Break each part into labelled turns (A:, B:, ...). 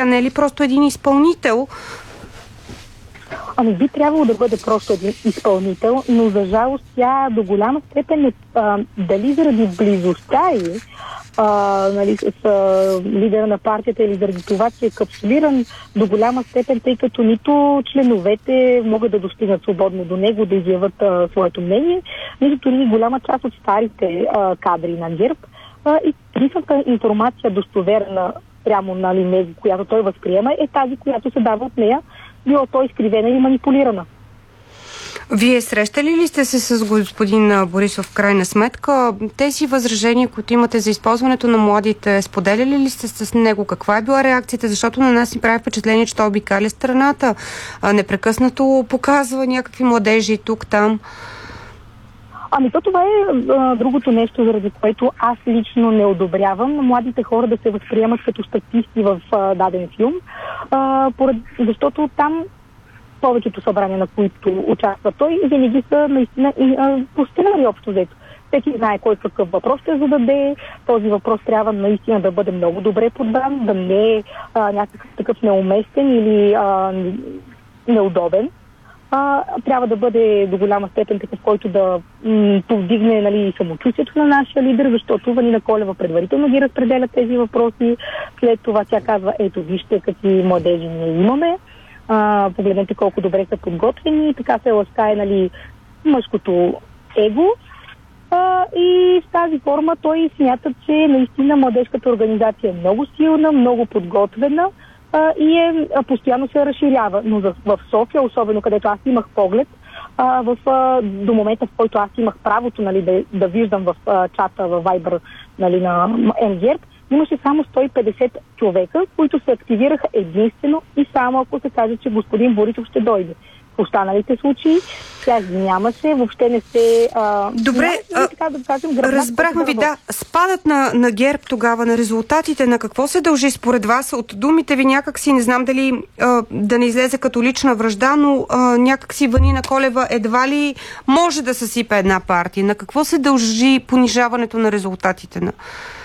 A: Тя не е ли просто един изпълнител?
B: Ами би трябвало да бъде просто един изпълнител, но за жалост тя до голяма степен дали заради близостта ѝ нали, с лидера на партията или заради това, че е капсулиран до голяма степен, тъй като нито членовете могат да достигнат свободно до него, да изяват своето мнение, нито дори голяма част от старите кадри на ГЕРБ. И единствената информация достоверна прямо нали, него, която той възприема, е тази, която се дава от нея, било то изкривена или манипулирана.
A: Вие срещали ли сте се с господин Борисов в крайна сметка? Тези възражения, които имате за използването на младите, споделяли ли сте с него? Каква е била реакцията? Защото на нас ни прави впечатление, че той обикаля страната. Непрекъснато показва някакви младежи тук-там.
B: Ами това е другото нещо, заради което аз лично не одобрявам младите хора да се възприемат като статисти в даден филм, защото там повечето събрания, на които участва той, винаги са наистина по сценарий общо взето. Всеки знае кой какъв въпрос ще зададе. Този въпрос трябва наистина да бъде много добре подбран, да не е някакъв такъв неуместен или неудобен. Трябва да бъде до голяма степен такъв, който да повдигне нали, самочувствието на нашия лидер, защото Ванина Колева предварително ги разпределя тези въпроси. След това тя казва, ето вижте какви младежи ние имаме. Погледнете колко добре са подготвени. Така се ласкае нали, мъжкото его. И в тази форма той смята, че наистина младежката организация е много силна, много подготвена и постоянно се разширява. Но в София, особено където аз имах поглед, до момента, в който аз имах правото нали, да виждам в чата в Viber нали, на МГР, имаше само 150 човека, които се активираха единствено и само ако се каже, че господин Борисов ще дойде. В останалите случаи тя нямаше, въобще не се...
A: Добре,
B: така да кажем,
A: разбрахме ви, да. Спадът на ГЕРБ тогава, на резултатите, на какво се дължи според вас? От думите ви някакси, не знам дали да не излезе като лична вражда, но някакси Ванина Колева едва ли може да съсипе една партия. На какво се дължи понижаването на резултатите на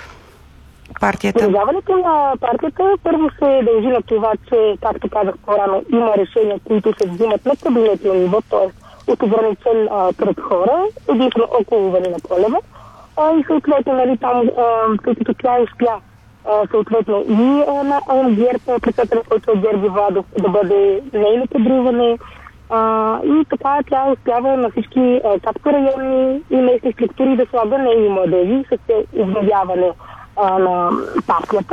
A: партията?
B: Понижаването на партията първо се дължи на това, че, както казах по-рано, има решения, които се взимат на кабинетно ниво, т.е. от ограничен кръг хора, единствено около Ванина Колева. И съответно, нали, там, тъй като тя успя съответно и на ГЕРБ, председателя, който е Георги Владов, да бъде нейно кадруване. И така тя успява на всички както районни и местни структури да слага нейни младежи с обновяване на партията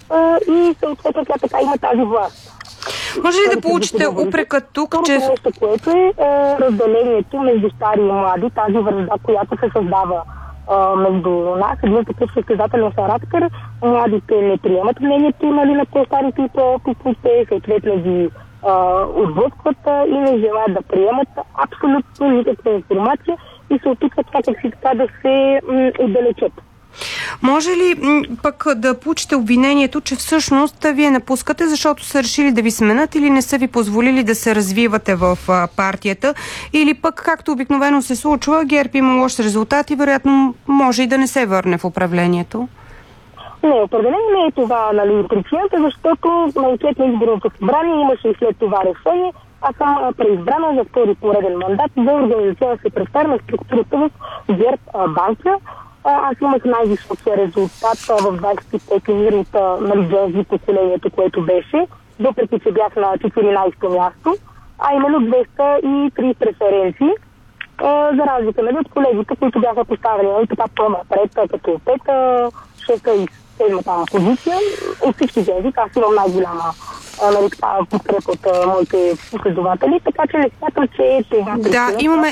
B: и съответно тя така има тази власт.
A: Може ли да получите упрека тук, че...
B: Нещо, което е разделението между стари и млади, тази вражда, която се създава между нас, един такъв състезателен характер. Младите не приемат мнението нали, на по-старите и по-опитните, съответно ги отблъскват и не желаят да приемат абсолютно никаква информация и се опитват някакси така да се отдалечат.
A: Може ли пък да получите обвинението, че всъщност вие напускате, защото са решили да ви сменят или не са ви позволили да се развивате в партията, или пък, както обикновено се случва, ГЕРБ има лош резултат и вероятно може и да не се върне в управлението?
B: Не, определено не е това нали, причината, защото на ответ на изборното събрание имаше и след това решение, а съм преизбрана за втори пореден мандат за организационен секретар на структурата в ГЕРБ банка. Аз имах най-високия резултат в 25 мирната нали, поколението, което беше, въпреки че бях на 14-то място, а именно 203 преференции, за разлика нали, от колегите, които бяха поставени нали, така по-напред, като 5-та, 6-та и 7-та позиция. От всички жени, аз имам най-голяма нали, подкрепа от моите последователи, така че не смятам, че това
A: да, имаме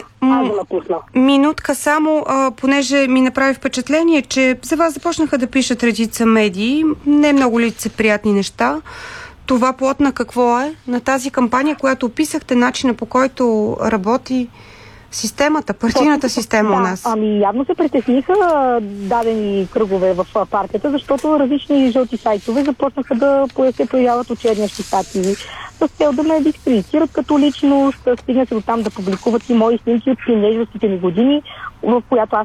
A: минутка само, понеже ми направи впечатление, че за вас започнаха да пишат редица медии, не много лицеприятни неща. Това плод на какво е? На тази кампания, която описахте, начина по който работи системата, партийната система у нас.
B: Ами явно се притесниха дадени кръгове в партията, защото различни жълти сайтове започнаха да появяват очернящи статии с цел да ме дискредитират като личност, стигна се до там да публикуват и мои снимки от тинейджърските ми години, в която аз